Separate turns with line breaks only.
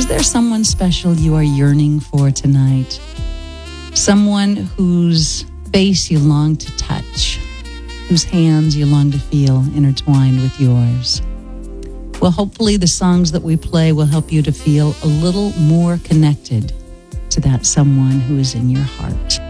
Is there someone special you are yearning for tonight? Someone whose face you long to touch, whose hands you long to feel intertwined with yours? Well, hopefully the songs that we play will help you to feel a little more connected to that someone who is in your heart.